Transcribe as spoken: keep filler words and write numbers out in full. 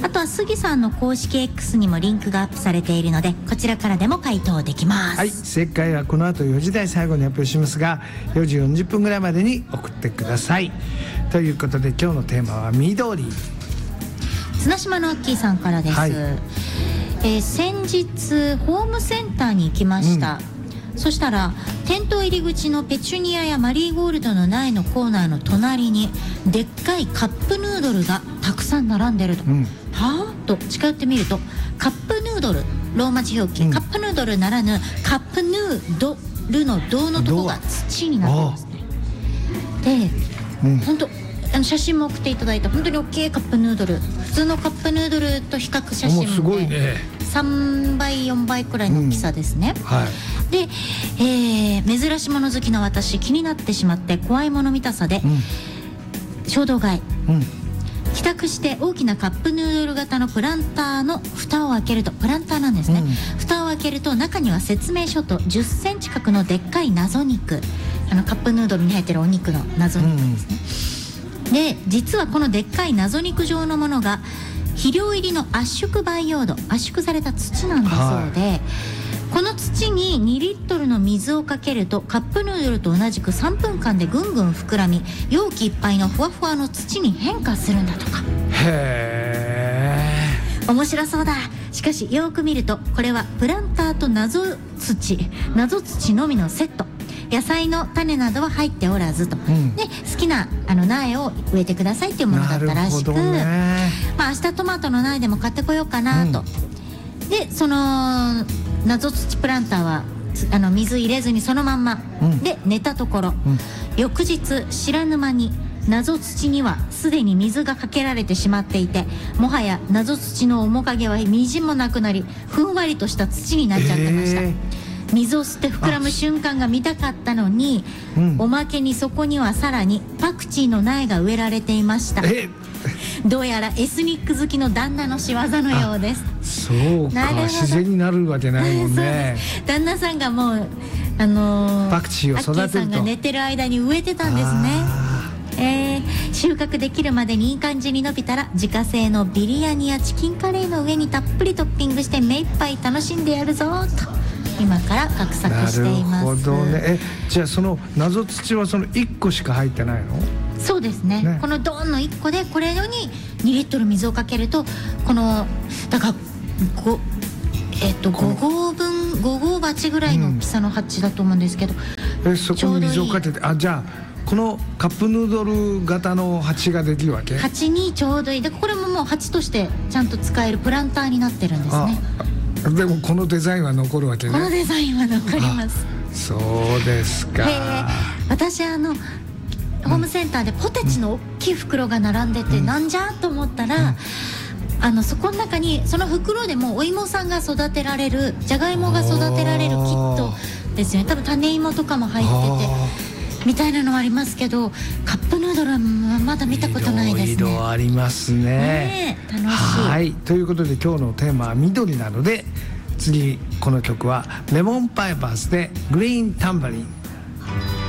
あとは杉さんの公式 X にもリンクがアップされているので、こちらからでも回答できます。 はい、正解はこの後よじ台最後に発表しますが、よじよんじゅっぷんぐらいまでに送ってください。ということで今日のテーマは緑。 綱島のアッキーさんからです、はい、えー、先日ホームセンターに行きました、うん、そしたら店頭入り口のペチュニアやマリーゴールドの苗のコーナーの隣にでっかいカップヌードルがたくさん並んでると、うん、はぁと近寄ってみると、カップヌードルローマ字表記、うん、カップヌードルならぬカップヌードルの銅のとこが土になってますね。で、うん、本当あの写真も送っていただいた本当に大きいカップヌードル、普通のカップヌードルと比較写真すごいね、 さんばいよんばいくらいの大きさですね、うん、はい、で、えー、珍しいもの好きの私、気になってしまって怖いもの見たさで、うん、衝動買い、うん、帰宅して大きなカップヌードル型のプランターの蓋を開けると、プランターなんですね、うん、蓋を開けると中には説明書とじゅっセンチ角のでっかい謎肉、あのカップヌードルに入ってるお肉の謎肉ですね、うん、で実はこのでっかい謎肉状のものが肥料入りの圧縮培養土、圧縮された土なんだそうで、はい、この土ににリットルの水をかけるとカップヌードルと同じくさんぷんかんでぐんぐん膨らみ、容器いっぱいのふわふわの土に変化するんだとか。 へー、 面白そうだ。しかしよく見るとこれはプランターと謎土謎土のみのセット、野菜の種などは入っておらずと、うん、で好きなあの苗を植えてくださいっていうものだったらしく、ね、まあ、明日トマトの苗でも買ってこようかなと、うん、でその謎土プランターはあの水入れずにそのまんま、うん、で寝たところ、うん、翌日知らぬ間に謎土にはすでに水がかけられてしまっていて、もはや謎土の面影はみじんもなくなり、ふんわりとした土になっちゃってました、えー水を吸って膨らむ瞬間が見たかったのに、うん、おまけにそこにはさらにパクチーの苗が植えられていました。どうやらエスニック好きの旦那の仕業のようです。 そうか、自然になるわけないもんね旦那さんがもうあのー、 パクチーを育てると、 アッキーさんが寝てる間に植えてたんですね。えー、収穫できるまでにいい感じに伸びたら自家製のビリヤニやチキンカレーの上にたっぷりトッピングして目いっぱい楽しんでやるぞと今から画策しています。 なるほどね。え、じゃあその謎土はそのいっこしか入ってないの？ そうですね、ね、このドンのいっこでこれににリットル水をかけると、このだからごえっとご合分ご合鉢ぐらいの大きさの鉢だと思うんですけど、 うん、えそこに水をかけて、あ、じゃあこのカップヌードル型の鉢ができるわけ？ 鉢にちょうどいい。でこれももう鉢としてちゃんと使えるプランターになってるんですね。 でもこのデザインは残るわけね。 このデザインは残ります。 そうですか。 私あのホームセンターでポテチの大きい袋が並んでて、うん、なんじゃと思ったら、うん、あのそこの中にその袋でもお芋さんが育てられるじゃがいもが育てられるキットですよね。多分種芋とかも入っててみたいなのはありますけど、カップヌードルはまだ見たことないですね。 いろいろありますね。 ね、楽しい。 はい、ということで今日のテーマは緑なので、次この曲はレモンパイパーズでグリーンタンバリン。